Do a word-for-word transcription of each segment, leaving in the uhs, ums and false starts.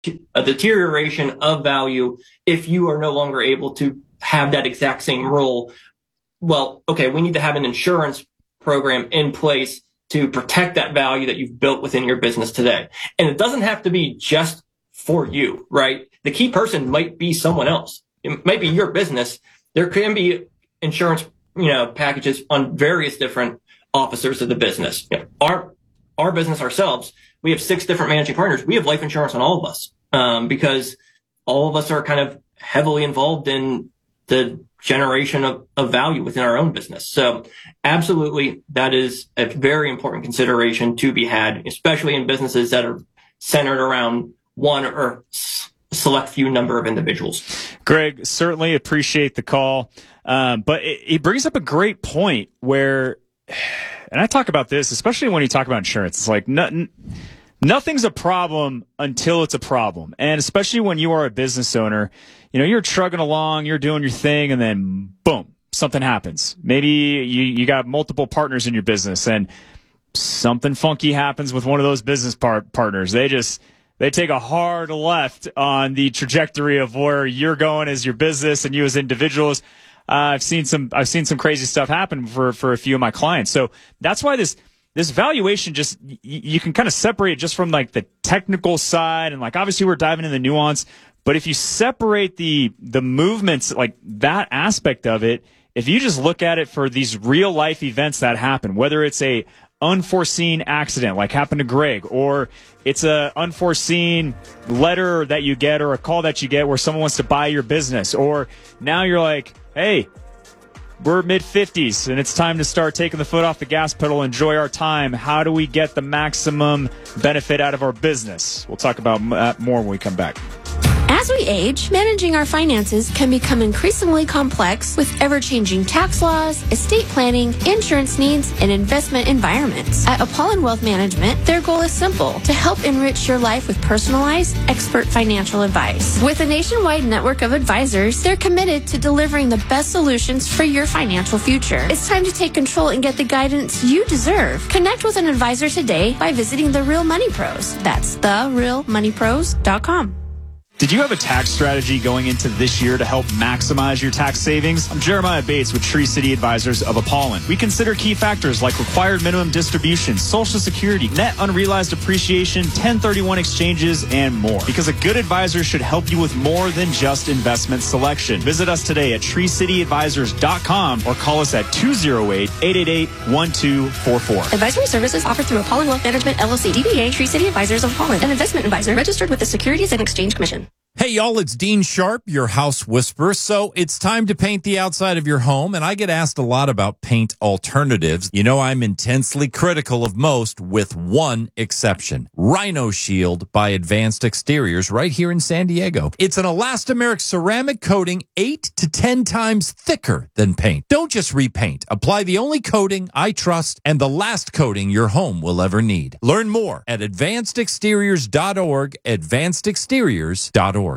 a deterioration of value if you are no longer able to have that exact same role. Well, okay, we need to have an insurance program in place to protect that value that you've built within your business today. And it doesn't have to be just for you, right? The key person might be someone else. It might be your business. There can be insurance, you know, packages on various different officers of the business. You know, our, our business ourselves, we have six different managing partners. We have life insurance on all of us, um, because all of us are kind of heavily involved in the generation of, of value within our own business. So absolutely, that is a very important consideration to be had, especially in businesses that are centered around one or select few number of individuals. Greg, certainly appreciate the call. Um, but it, it brings up a great point where, and I talk about this, especially when you talk about insurance, it's like nothing, nothing's a problem until it's a problem. And especially when you are a business owner, you know, you're trugging along, you're doing your thing, and then boom, something happens. Maybe you, you got multiple partners in your business and something funky happens with one of those business par- partners. They just, they take a hard left on the trajectory of where you're going as your business and you as individuals. Uh, I've seen some, I've seen some crazy stuff happen for, for a few of my clients. So that's why this, this valuation just, y- you can kind of separate it just from like the technical side. And like, obviously we're diving into the nuance, but if you separate the, the movements, like that aspect of it, if you just look at it for these real life events that happen, whether it's a unforeseen accident like happened to Greg, or it's a unforeseen letter that you get or a call that you get where someone wants to buy your business, or now you're like, hey, we're mid fifties and it's time to start taking the foot off the gas pedal, enjoy our time. How do we get the maximum benefit out of our business? We'll talk about that more when we come back. As we age, managing our finances can become increasingly complex with ever-changing tax laws, estate planning, insurance needs, and investment environments. At Apollon Wealth Management, their goal is simple: to help enrich your life with personalized, expert financial advice. With a nationwide network of advisors, they're committed to delivering the best solutions for your financial future. It's time to take control and get the guidance you deserve. Connect with an advisor today by visiting The Real Money Pros. That's the real money pros dot com. Did you have a tax strategy going into this year to help maximize your tax savings? I'm Jeremiah Bates with Tree City Advisors of Apollon. We consider key factors like required minimum distribution, Social Security, net unrealized appreciation, ten thirty-one exchanges, and more. Because a good advisor should help you with more than just investment selection. Visit us today at tree city advisors dot com or call us at two oh eight, eight eight eight, one two four four. Advisory services offered through Apollon Wealth Management, L L C, D B A, Tree City Advisors of Apollon, an investment advisor registered with the Securities and Exchange Commission. Hey, y'all, it's Dean Sharp, your house whisperer. So it's time to paint the outside of your home, and I get asked a lot about paint alternatives. You know, I'm intensely critical of most, with one exception. Rhino Shield by Advanced Exteriors right here in San Diego. It's an elastomeric ceramic coating eight to ten times thicker than paint. Don't just repaint. Apply the only coating I trust and the last coating your home will ever need. Learn more at advanced exteriors dot org, advanced exteriors dot org.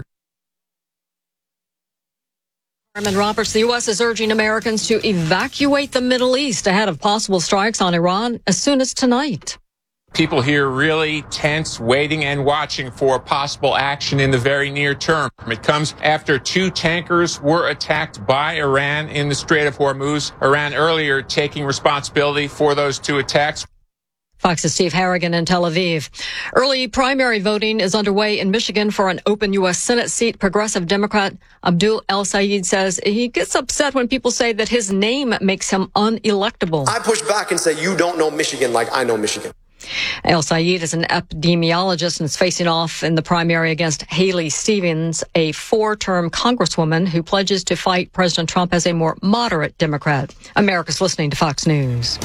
Chairman Roberts, the U S is urging Americans to evacuate the Middle East ahead of possible strikes on Iran as soon as tonight. People here really tense, waiting and watching for possible action in the very near term. It comes after two tankers were attacked by Iran in the Strait of Hormuz. Iran earlier taking responsibility for those two attacks. Fox's Steve Harrigan in Tel Aviv. Early primary voting is underway in Michigan for an open U S Senate seat. Progressive Democrat Abdul El-Sayed says he gets upset when people say that his name makes him unelectable. I push back and say, you don't know Michigan like I know Michigan. El-Sayed is an epidemiologist and is facing off in the primary against Haley Stevens, a four-term congresswoman who pledges to fight President Trump as a more moderate Democrat. America's listening to Fox News.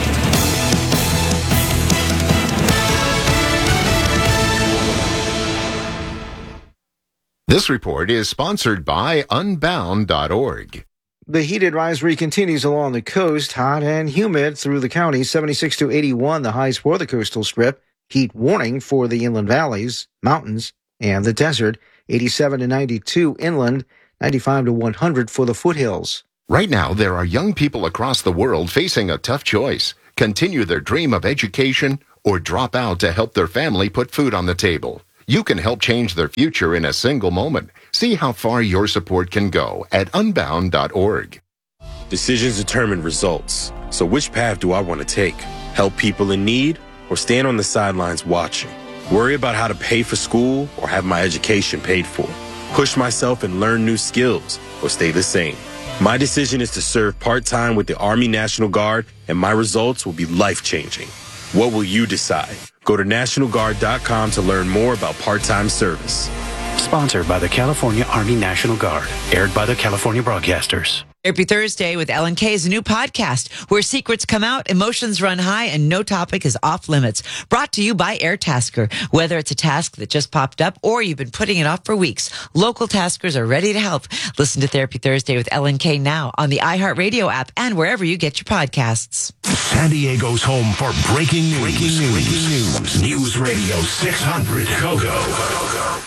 This report is sponsored by unbound dot org. The heat advisory continues along the coast, hot and humid through the county, seventy-six to eighty-one, the highs for the coastal strip. Heat warning for the inland valleys, mountains, and the desert, eighty-seven to ninety-two inland, ninety-five to one hundred for the foothills. Right now, there are young people across the world facing a tough choice: continue their dream of education or drop out to help their family put food on the table. You can help change their future in a single moment. See how far your support can go at unbound dot org. Decisions determine results. So which path do I want to take? Help people in need or stand on the sidelines watching? Worry about how to pay for school or have my education paid for? Push myself and learn new skills or stay the same? My decision is to serve part-time with the Army National Guard, and my results will be life-changing. What will you decide? Go to national guard dot com to learn more about part-time service. Sponsored by the California Army National Guard. Aired by the California Broadcasters. Therapy Thursday with Ellen Kay is a new podcast where secrets come out, emotions run high, and no topic is off limits. Brought to you by AirTasker. Whether it's a task that just popped up or you've been putting it off for weeks, local taskers are ready to help. Listen to Therapy Thursday with Ellen Kay now on the iHeartRadio app and wherever you get your podcasts. San Diego's home for breaking news. Breaking news. Breaking news. News Radio six hundred. Go, go, go, go.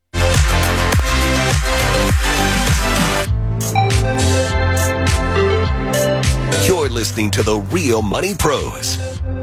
You're listening to The Real Money Pros.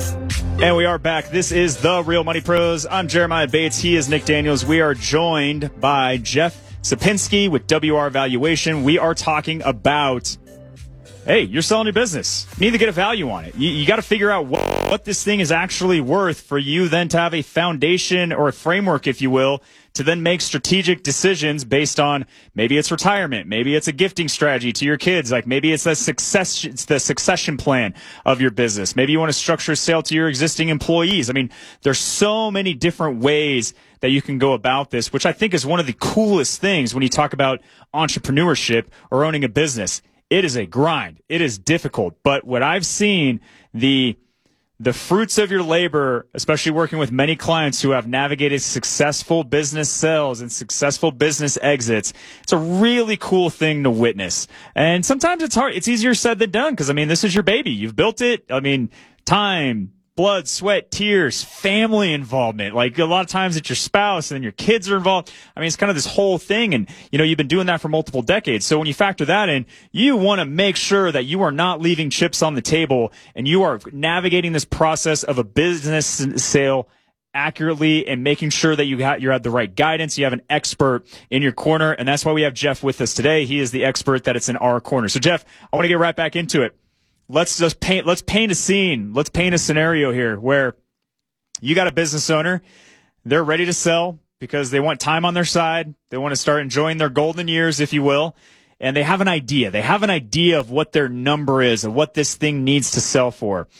And we are back. This is The Real Money Pros. I'm Jeremiah Bates. He is Nick Daniels. We are joined by Jeff Sapinski with W R Valuation. We are talking about, hey, you're selling your business. You need to get a value on it. You, you got to figure out what, what this thing is actually worth for you then to have a foundation or a framework, if you will, to then make strategic decisions based on maybe it's retirement, maybe it's a gifting strategy to your kids, like maybe it's a success, it's the succession plan of your business. Maybe you want to structure a sale to your existing employees. I mean, there's so many different ways that you can go about this, which I think is one of the coolest things when you talk about entrepreneurship or owning a business. It is a grind. It is difficult. But what I've seen, the the fruits of your labor, especially working with many clients who have navigated successful business sales and successful business exits, it's a really cool thing to witness. And sometimes it's hard. It's easier said than done because, I mean, this is your baby. You've built it. I mean, time, blood, sweat, tears, family involvement. Like a lot of times it's your spouse and then your kids are involved. I mean, it's kind of this whole thing. And, you know, you've been doing that for multiple decades. So when you factor that in, you want to make sure that you are not leaving chips on the table and you are navigating this process of a business sale accurately and making sure that you got, you have the right guidance. You have an expert in your corner. And that's why we have Jeff with us today. He is the expert that it's in our corner. So Jeff, I want to get right back into it. Let's just paint, let's paint a scene. Let's paint a scenario here where you got a business owner. They're ready to sell because they want time on their side. They want to start enjoying their golden years, if you will. And they have an idea. They have an idea of what their number is, of what this thing needs to sell for.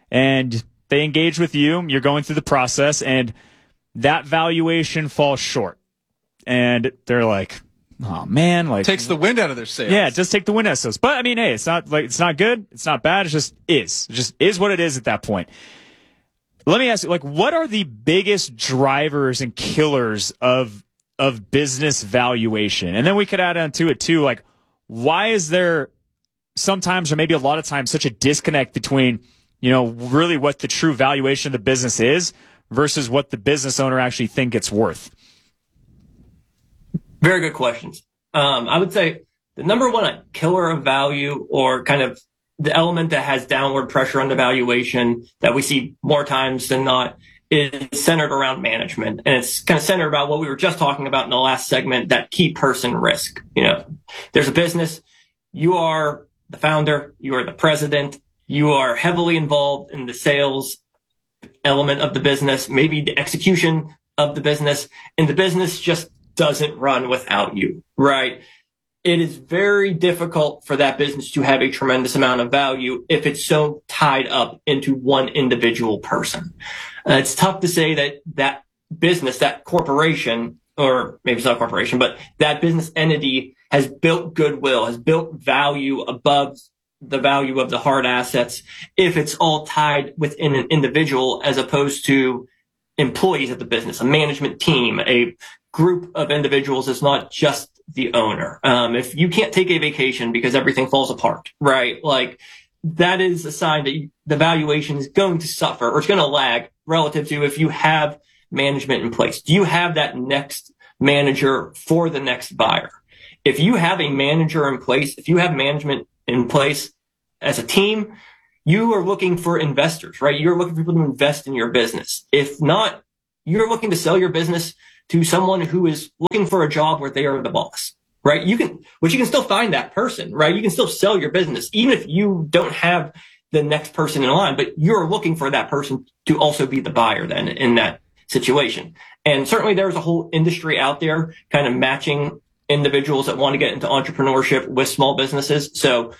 And they engage with you. You're going through the process and that valuation falls short. And they're like, oh man, like takes the wind out of their sails. Yeah, it does take the wind out of their sails. But I mean, hey, it's not like it's not good, it's not bad, it just is. It just is what it is at that point. Let me ask you, like, what are the biggest drivers and killers of of business valuation? And then we could add on to it too, like, why is there sometimes or maybe a lot of times such a disconnect between, you know, really what the true valuation of the business is versus what the business owner actually think it's worth? Very good questions. Um, I would say the number one killer of value, or kind of the element that has downward pressure on the valuation that we see more times than not, is centered around management. And it's kind of centered about what we were just talking about in the last segment, that key person risk. You know, there's a business, you are the founder, you are the president, you are heavily involved in the sales element of the business, maybe the execution of the business, and the business just doesn't run without you, right? It is very difficult for that business to have a tremendous amount of value if it's so tied up into one individual person. Uh, it's tough to say that that business, that corporation, or maybe it's not a corporation, but that business entity has built goodwill, has built value above the value of the hard assets if it's all tied within an individual as opposed to employees of the business, a management team, a group of individuals. Is not just the owner. Um, if you can't take a vacation because everything falls apart, right? Like, that is a sign that you, the valuation is going to suffer or it's going to lag relative to if you have management in place. Do you have that next manager for the next buyer? If you have a manager in place, if you have management in place as a team, you are looking for investors, right? You're looking for people to invest in your business. If not, you're looking to sell your business to someone who is looking for a job where they are the boss, right? You can, which you can still find that person, right? You can still sell your business, even if you don't have the next person in line, but you're looking for that person to also be the buyer then in that situation. And certainly there's a whole industry out there kind of matching individuals that want to get into entrepreneurship with small businesses. So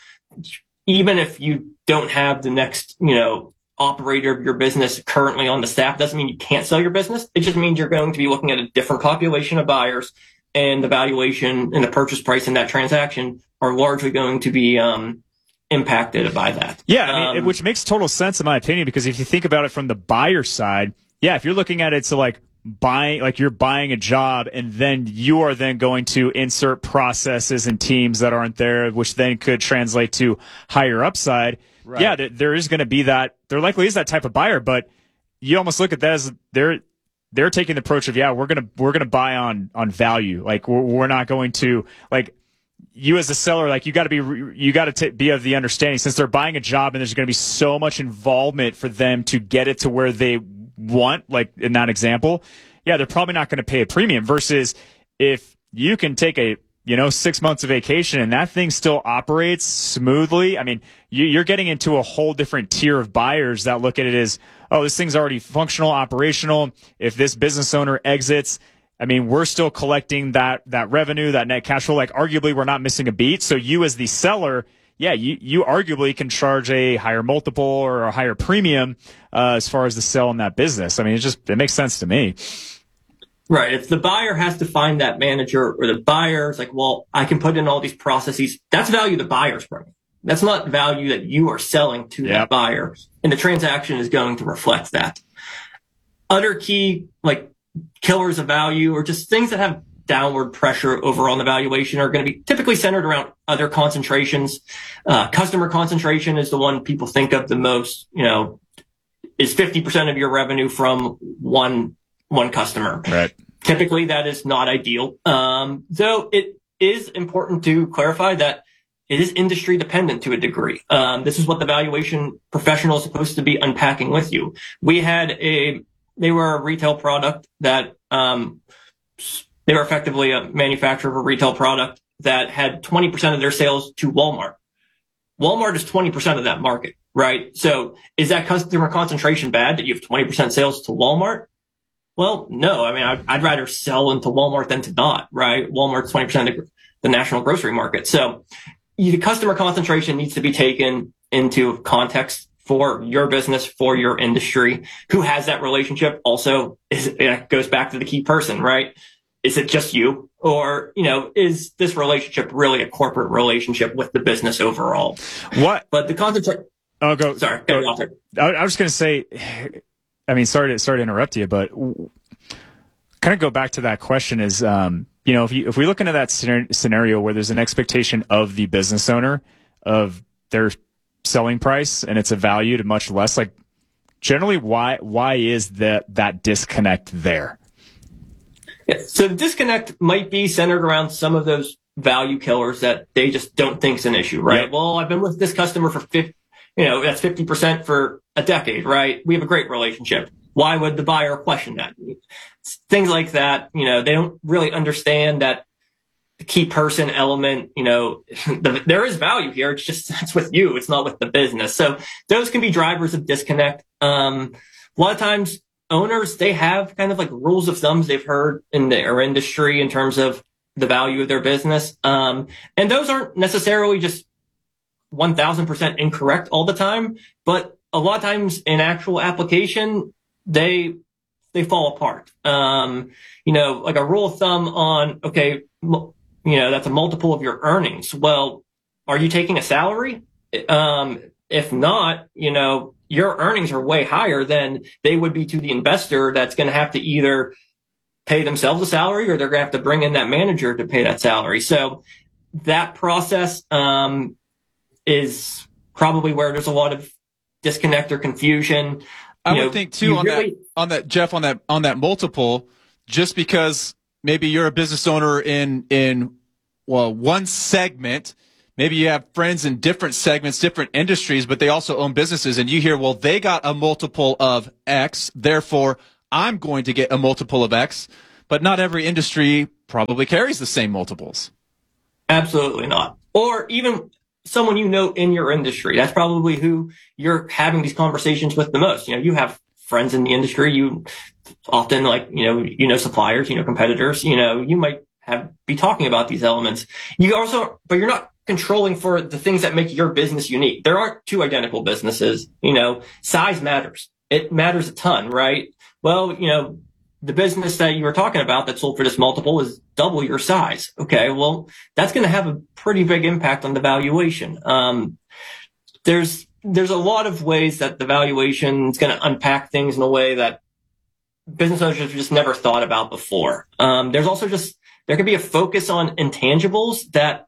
even if you don't have the next, you know, operator of your business currently on the staff, doesn't mean you can't sell your business. It just means you're going to be looking at a different population of buyers, and the valuation and the purchase price in that transaction are largely going to be um, impacted by that. Yeah, I mean, um, which makes total sense in my opinion, because if you think about it from the buyer side, yeah, if you're looking at it to like buying, like you're buying a job, and then you are then going to insert processes and teams that aren't there, which then could translate to higher upside. Right. Yeah, there, there is going to be that. There likely is that type of buyer, but you almost look at that as they're they're taking the approach of, yeah, we're gonna we're gonna buy on on value. Like we're, we're not going to, like, you as a seller, like you got to be you got to be of the understanding, since they're buying a job and there's going to be so much involvement for them to get it to where they want, like in that example, yeah, they're probably not going to pay a premium. Versus if you can take a, you know, six months of vacation and that thing still operates smoothly, I mean, you, you're getting into a whole different tier of buyers that look at it as, oh, this thing's already functional, operational. If this business owner exits, I mean, we're still collecting that that revenue, that net cash flow. Like, arguably, we're not missing a beat. So you as the seller, yeah, you, you arguably can charge a higher multiple or a higher premium uh, as far as the sell in that business. I mean, it just it makes sense to me. Right. If the buyer has to find that manager, or the buyer is like, well, I can put in all these processes, that's value the buyer's bringing. That's not value that you are selling to yep. that buyer. And the transaction is going to reflect that. Other key, like, killers of value, or just things that have downward pressure over on the valuation, are going to be typically centered around other concentrations. Uh, customer concentration is the one people think of the most. You know, is fifty percent of your revenue from one one customer. Right. Typically, that is not ideal. Um, though it is important to clarify that it is industry dependent to a degree. Um, this is what the valuation professional is supposed to be unpacking with you. We had a, they were a retail product that, um, they were effectively a manufacturer of a retail product that had twenty percent of their sales to Walmart. Walmart is twenty percent of that market, right? So is that customer concentration bad that you have twenty percent sales to Walmart? Well, no. I mean, I'd, I'd rather sell into Walmart than to not, right? Walmart's twenty percent of the national grocery market. So the customer concentration needs to be taken into context for your business, for your industry. Who has that relationship? Also, is, it goes back to the key person, right? Is it just you? Or, you know, is this relationship really a corporate relationship with the business overall? What? But the concentration. Oh, go. Sorry. Go go I, I was going to say, I mean, sorry to, sorry to interrupt you, but kind of go back to that question is, um, you know, if you, if we look into that scenario where there's an expectation of the business owner of their selling price and it's a value to much less, like, generally, why, why is that, that disconnect there? Yeah, so the disconnect might be centered around some of those value killers that they just don't think is an issue, right? Yep. Well, I've been with this customer for fifty, you know, that's fifty percent for a decade, right? We have a great relationship. Why would the buyer question that? Things like that, you know, they don't really understand that the key person element, you know, the, there is value here. It's just, it's with you. It's not with the business. So those can be drivers of disconnect. Um, a lot of times, owners, they have kind of like rules of thumbs they've heard in their industry in terms of the value of their business. Um, and those aren't necessarily just one thousand percent incorrect all the time, but a lot of times in actual application, they, they fall apart. Um, you know, like a rule of thumb on, okay, you know, that's a multiple of your earnings. Well, are you taking a salary? Um, if not, you know, your earnings are way higher than they would be to the investor that's going to have to either pay themselves a salary or they're going to have to bring in that manager to pay that salary. So that process um, is probably where there's a lot of disconnect or confusion. I you would know, think too on really, that, on that, Jeff, on that, on that multiple, just because maybe you're a business owner in, in, well, one segment. Maybe you have friends in different segments, different industries, but they also own businesses. And you hear, well, they got a multiple of X, therefore I'm going to get a multiple of X. but not every industry probably carries the same multiples. Absolutely not. Or even someone you know in your industry. That's probably who you're having these conversations with the most. You know, you have friends in the industry. You often like, you know, you know, suppliers, you know, competitors, you know, you might have be talking about these elements. You also, but you're not controlling for the things that make your business unique. There aren't two identical businesses. You know, size matters. It matters a ton, right? Well, you know, the business that you were talking about that sold for this multiple is double your size. Okay, well, that's going to have a pretty big impact on the valuation. Um, there's there's a lot of ways that the valuation is going to unpack things in a way that business owners have just never thought about before. Um, there's also just there could be a focus on intangibles that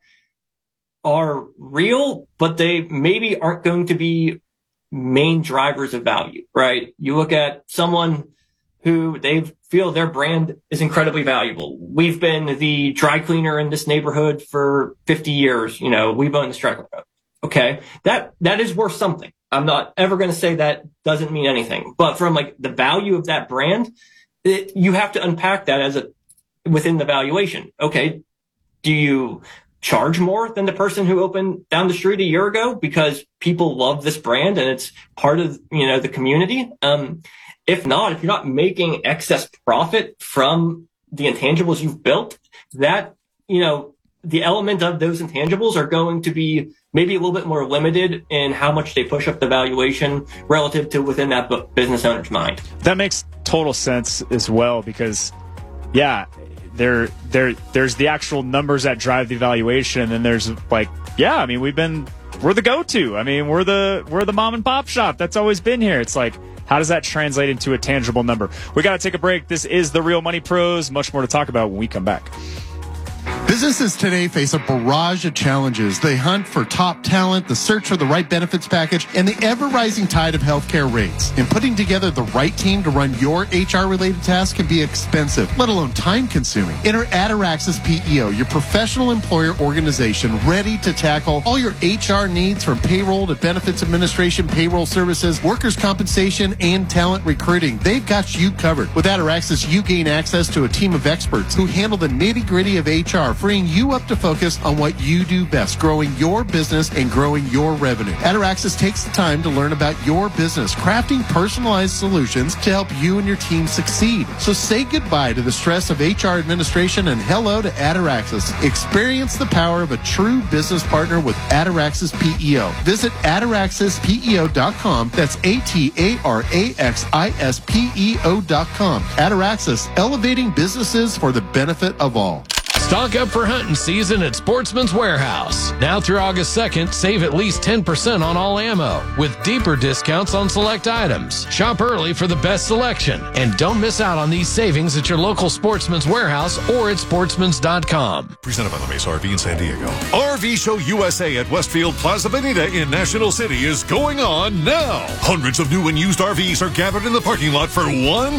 are real, but they maybe aren't going to be main drivers of value, right? You look at someone who they feel their brand is incredibly valuable. We've been the dry cleaner in this neighborhood for fifty years. You know, we've owned the Striker Road. Okay. That, that is worth something. I'm not ever going to say that doesn't mean anything, but from like the value of that brand, it, you have to unpack that as a, within the valuation. Okay. Do you charge more than the person who opened down the street a year ago because people love this brand and it's part of, you know, the community? Um, If not, if you're not making excess profit from the intangibles you've built, that, you know, the element of those intangibles are going to be maybe a little bit more limited in how much they push up the valuation relative to within that business owner's mind. That makes total sense as well because, yeah, there, there, there's the actual numbers that drive the valuation, and then there's like, yeah, I mean, we've been, we're the go-to. I mean, we're the, we're the mom and pop shop that's always been here. It's like, how does that translate into a tangible number? We got to take a break. This is the Real Money Pros. Much more to talk about when we come back. Businesses today face a barrage of challenges. They hunt for top talent, the search for the right benefits package, and the ever-rising tide of healthcare rates. And putting together the right team to run your H R-related tasks can be expensive, let alone time-consuming. Enter Ataraxis P E O, your professional employer organization ready to tackle all your H R needs from payroll to benefits administration, payroll services, workers' compensation, and talent recruiting. They've got you covered. With Ataraxis, you gain access to a team of experts who handle the nitty-gritty of H R, freeing you up to focus on what you do best, growing your business and growing your revenue. Ataraxis takes the time to learn about your business, crafting personalized solutions to help you and your team succeed. So say goodbye to the stress of H R administration and hello to Ataraxis. Experience the power of a true business partner with Ataraxis P E O. Visit ataraxis P E O dot com. That's A T A R A X I S P E O dot com. Ataraxis, elevating businesses for the benefit of all. Stock up for hunting season at Sportsman's Warehouse. Now through August second, save at least ten percent on all ammo with deeper discounts on select items. Shop early for the best selection and don't miss out on these savings at your local Sportsman's Warehouse or at sportsmans dot com. Presented by La Mesa R V in San Diego. R V Show U S A at Westfield Plaza Bonita in National City is going on now. Hundreds of new and used R Vs are gathered in the parking lot for one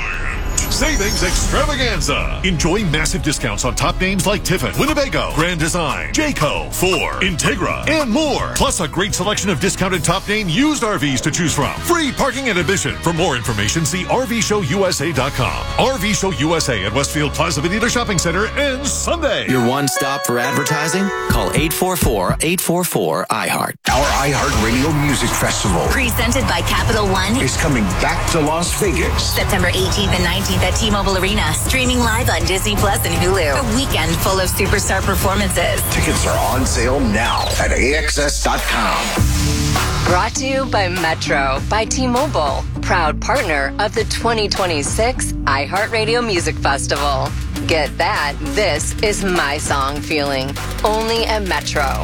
savings extravaganza. Enjoy massive discounts on top names like Tiffin, Winnebago, Grand Design, Jayco, Ford, Integra, and more. Plus a great selection of discounted top name used R Vs to choose from. Free parking and admission. For more information, see R V show U S A dot com. R V Show U S A at Westfield Plaza Bonita Shopping Center ends Sunday. Your one stop for advertising? Call eight four four, eight four four, I heart. Our iHeartRadio Music Festival presented by Capital One is coming back to Las Vegas. September eighteenth and nineteenth at T-Mobile Arena. Streaming live on Disney Plus and Hulu. A weekend full of superstar performances. Tickets are on sale now at A X S dot com. Brought to you by Metro by T-Mobile. Proud partner of the twenty twenty-six iHeartRadio Music Festival. Get that. This is my song feeling. Only at Metro.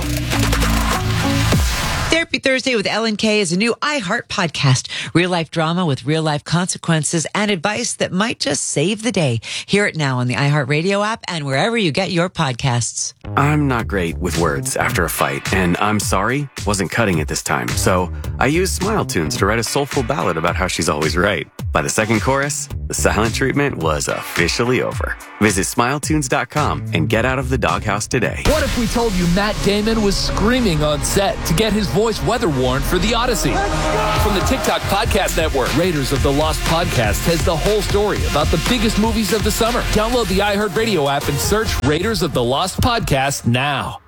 Therapy Thursday with Ellen K is a new iHeart podcast. Real-life drama with real-life consequences and advice that might just save the day. Hear it now on the iHeartRadio app and wherever you get your podcasts. I'm not great with words after a fight, and I'm sorry wasn't cutting it this time. So I used Smile Tunes to write a soulful ballad about how she's always right. By the second chorus, the silent treatment was officially over. Visit smile tunes dot com and get out of the doghouse today. What if we told you Matt Damon was screaming on set to get his voice voice weather warned for the Odyssey. From the TikTok Podcast Network, Raiders of the Lost Podcast has the whole story about the biggest movies of the summer. Download the iHeartRadio app and search Raiders of the Lost Podcast now.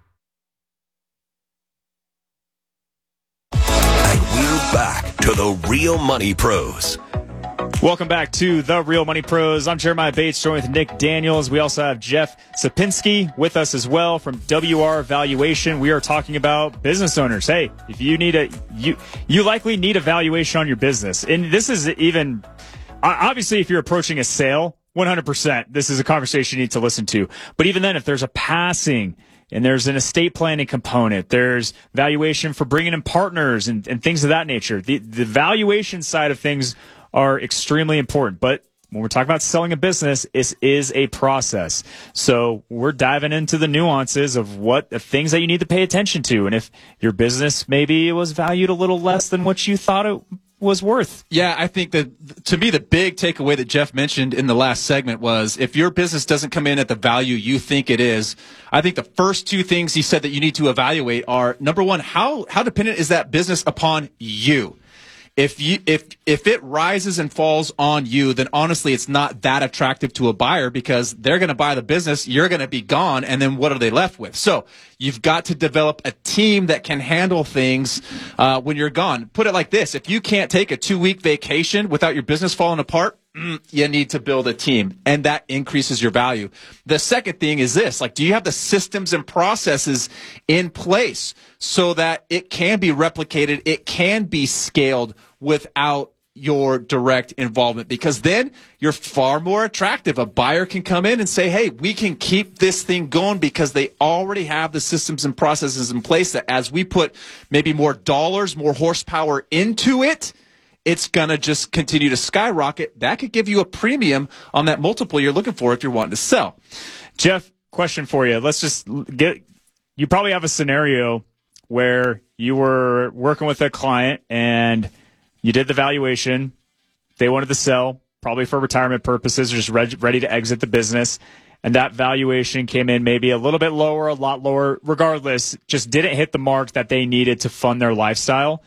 And we're back to the Real Money Pros. Welcome back to the Real Money Pros. I'm Jeremiah Bates, joined with Nick Daniels. We also have Jeff Sapinski with us as well from W R Valuation. We are talking about business owners. Hey, if you need a, you you likely need a valuation on your business, and this is even obviously if you're approaching a sale, one hundred percent. This is a conversation you need to listen to. But even then, if there's a passing and there's an estate planning component, there's valuation for bringing in partners and, and things of that nature. The the valuation side of things are extremely important. But when we're talking about selling a business, it is a process. So we're diving into the nuances of what the things that you need to pay attention to. And if your business maybe was valued a little less than what you thought it was worth. Yeah, I think that to me, the big takeaway that Jeff mentioned in the last segment was if your business doesn't come in at the value you think it is, I think the first two things he said that you need to evaluate are, number one, how, how dependent is that business upon you? If you if if it rises and falls on you, then honestly, it's not that attractive to a buyer because they're going to buy the business, you're going to be gone, and then what are they left with? So you've got to develop a team that can handle things uh, when you're gone. Put it like this: if you can't take a two-week vacation without your business falling apart, you need to build a team, and that increases your value. The second thing is this, like, do you have the systems and processes in place so that it can be replicated, it can be scaled without your direct involvement? Because then you're far more attractive. A buyer can come in and say, hey, we can keep this thing going because they already have the systems and processes in place that as we put maybe more dollars, more horsepower into it, it's going to just continue to skyrocket. That could give you a premium on that multiple you're looking for if you're wanting to sell. Jeff, question for you. Let's just get, you probably have a scenario where you were working with a client and you did the valuation. They wanted to sell, probably for retirement purposes, or just re- ready to exit the business. And that valuation came in maybe a little bit lower, a lot lower. Regardless, just didn't hit the mark that they needed to fund their lifestyle.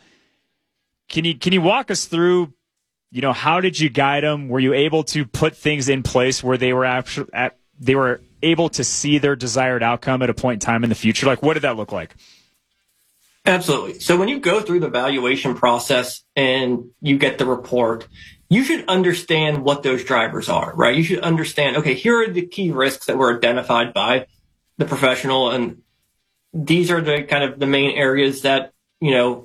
Can you can you walk us through, you know, how did you guide them? Were you able to put things in place where they were actually at, they were able to see their desired outcome at a point in time in the future? Like, what did that look like? Absolutely. So when you go through the valuation process and you get the report, you should understand what those drivers are, right? You should understand, okay, here are the key risks that were identified by the professional, and these are the kind of the main areas that, you know,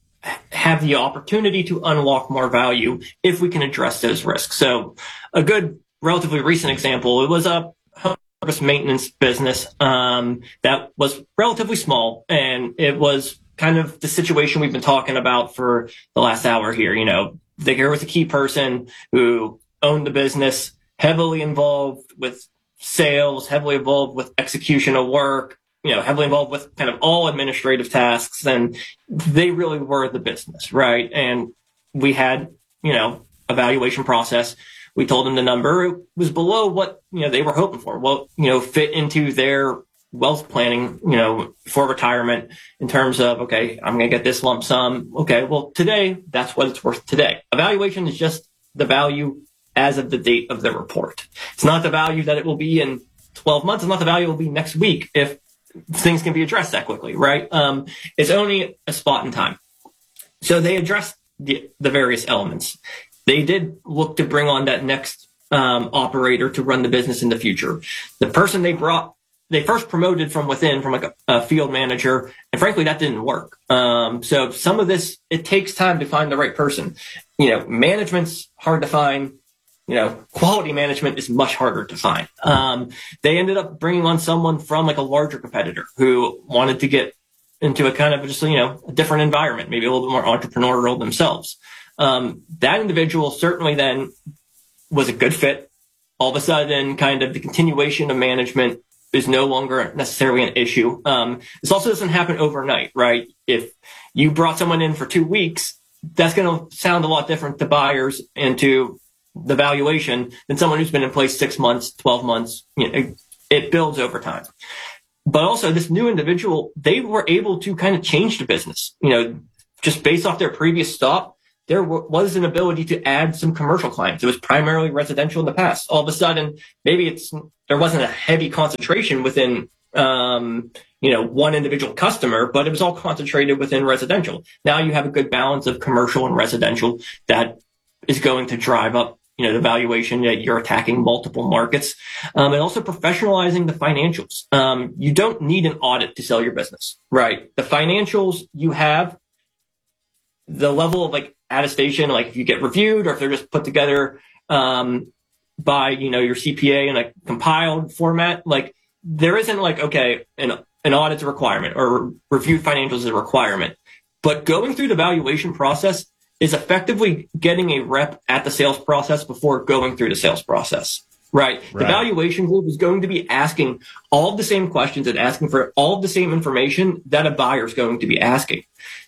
have the opportunity to unlock more value if we can address those risks. So a good, relatively recent example, it was a home service maintenance business um, that was relatively small, and it was kind of the situation we've been talking about for the last hour here. You know, there was a key person who owned the business, heavily involved with sales, heavily involved with execution of work, you know, heavily involved with kind of all administrative tasks, and they really were the business, right? And we had, you know, a valuation process. We told them the number. It was below what, you know, they were hoping for. Well, you know, fit into their wealth planning, you know, for retirement in terms of, okay, I'm going to get this lump sum. Okay, well, today, that's what it's worth today. Evaluation is just the value as of the date of the report. It's not the value that it will be in twelve months. It's not the value it will be next week if things can be addressed that quickly, right? Um, it's only a spot in time. So they addressed the, the various elements. They did look to bring on that next um, operator to run the business in the future. The person they brought, they first promoted from within, from like a, a field manager, and frankly, that didn't work. Um, so some of this, it takes time to find the right person. You know, management's hard to find. You know, quality management is much harder to find. Um, they ended up bringing on someone from like a larger competitor who wanted to get into a kind of just, you know, a different environment, maybe a little bit more entrepreneurial themselves. Um, that individual certainly then was a good fit. All of a sudden, kind of the continuation of management is no longer necessarily an issue. Um, this also doesn't happen overnight, right? If you brought someone in for two weeks, that's going to sound a lot different to buyers and to the valuation than someone who's been in place six months, twelve months. You know, it, it builds over time. but also this new individual, they were able to kind of change the business, you know, just based off their previous stop. There was an ability to add some commercial clients. It was primarily residential in the past. All of a sudden, maybe it's there wasn't a heavy concentration within, um, you know, one individual customer, but it was all concentrated within residential. Now you have a good balance of commercial and residential that is going to drive up, you know, the valuation that you're attacking multiple markets, um, and also professionalizing the financials. Um, you don't need an audit to sell your business, right? The financials you have, the level of like attestation, like if you get reviewed or if they're just put together um, by, you know, your C P A in a compiled format, like there isn't like, okay, an, an audit's a requirement or reviewed financials is a requirement. But going through the valuation process is effectively getting a rep at the sales process before going through the sales process, right? Right. The valuation group is going to be asking all of the same questions and asking for all of the same information that a buyer is going to be asking.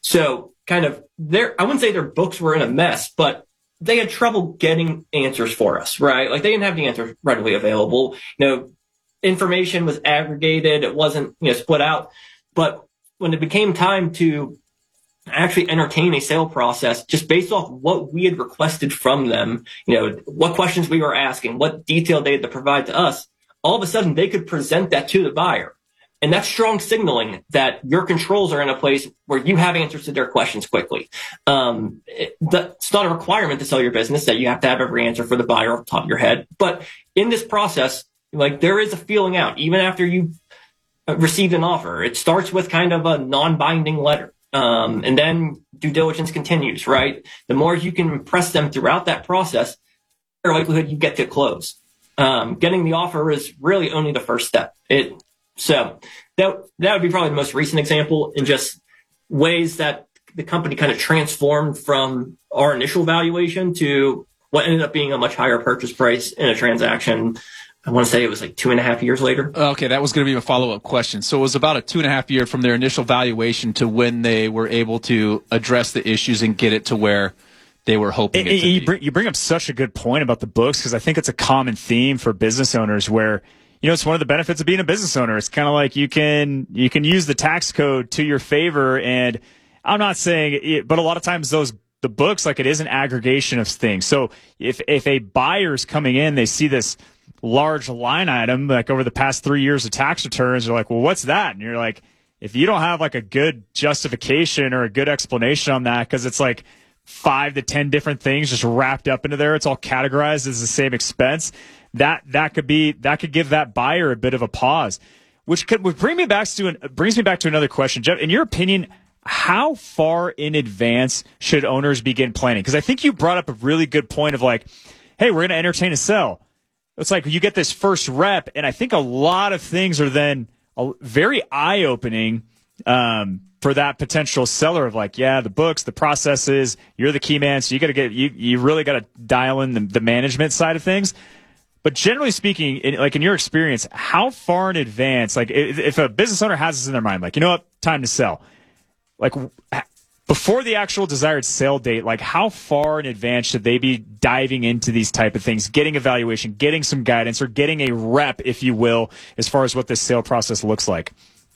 So kind of their, I wouldn't say their books were in a mess, but they had trouble getting answers for us, right? Like they didn't have the answers readily available. You know, information was aggregated. It wasn't, you know, split out. But when it became time to actually entertain a sale process, just based off what we had requested from them, you know, what questions we were asking, what detail they had to provide to us, all of a sudden they could present that to the buyer. And that's strong signaling that your controls are in a place where you have answers to their questions quickly. Um, it, that's not a requirement to sell your business that you have to have every answer for the buyer off the top of your head. But in this process, like there is a feeling out, even after you received an offer. It starts with kind of a non-binding letter. Um, and then due diligence continues, right? The more you can impress them throughout that process, the likelihood you get to close. Um, getting the offer is really only the first step. It, so that, that would be probably the most recent example in just ways that the company kind of transformed from our initial valuation to what ended up being a much higher purchase price in a transaction. I want to say it was like two and a half years later. Okay, that was going to be a follow-up question. So it was about a two and a half year from their initial valuation to when they were able to address the issues and get it to where they were hoping it, it to you be. Bring, you bring up such a good point about the books, because I think it's a common theme for business owners where, you know, it's one of the benefits of being a business owner. It's kind of like you can you can use the tax code to your favor. And I'm not saying it, but a lot of times those the books, like it is an aggregation of things. So if if a buyer's coming in, they see this large line item, like over the past three years of tax returns, you're like, well, what's that? And you're like, if you don't have like a good justification or a good explanation on that, because it's like five to ten different things just wrapped up into there, it's all categorized as the same expense. That that could be that could give that buyer a bit of a pause, which could would bring me back to an, brings me back to another question, Jeff. In your opinion, how far in advance should owners begin planning? Because I think you brought up a really good point of like, hey, we're going to entertain a sell. It's like you get this first rep, and I think a lot of things are then very eye-opening um, for that potential seller of like, yeah, the books, the processes, you're the key man, so you got to get you you really got to dial in the, the management side of things. But generally speaking, in, like in your experience, how far in advance, like if, if a business owner has this in their mind, like, you know what, time to sell, like before the actual desired sale date, like how far in advance should they be diving into these type of things, getting evaluation, getting some guidance, or getting a rep, if you will, as far as what this sale process looks like?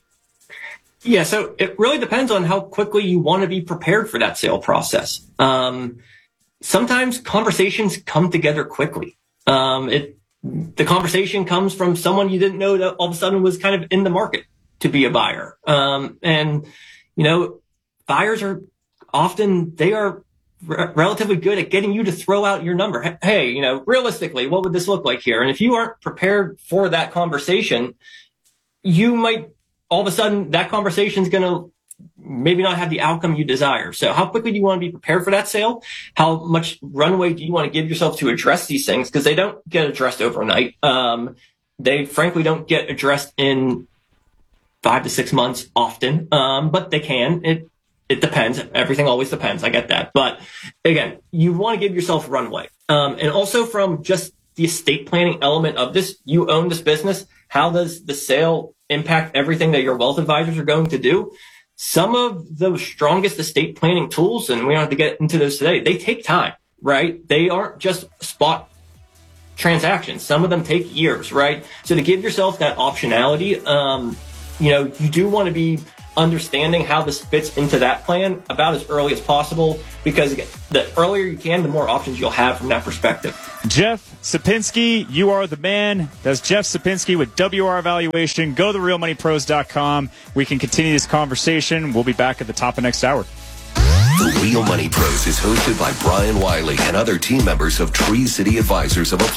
Yeah, so it really depends on how quickly you want to be prepared for that sale process. Um, sometimes conversations come together quickly. Um, it, the conversation comes from someone you didn't know that all of a sudden was kind of in the market to be a buyer. Um, and, you know, buyers are often, they are re- relatively good at getting you to throw out your number. Hey, you know, realistically, what would this look like here? And if you aren't prepared for that conversation, you might, all of a sudden, that conversation is going to maybe not have the outcome you desire. So how quickly do you want to be prepared for that sale? How much runway do you want to give yourself to address these things? Because they don't get addressed overnight. Um, they frankly don't get addressed in five to six months often, um, but they can. It It depends. Everything always depends. I get that. But again, you want to give yourself runway. Um, and also from just the estate planning element of this, you own this business. How does the sale impact everything that your wealth advisors are going to do? Some of the strongest estate planning tools, and we don't have to get into those today, they take time, right? They aren't just spot transactions. Some of them take years, right? So to give yourself that optionality, um, you know, you do want to be understanding how this fits into that plan about as early as possible, because the earlier you can, the more options you'll have from that perspective. Jeff Sapinski, you are the man. That's Jeff Sapinski with W R Valuation. Go to the real money pros dot com. We can continue this conversation. We'll be back at the top of next hour. The Real Money Pros is hosted by Brian Wiley and other team members of Tree City Advisors of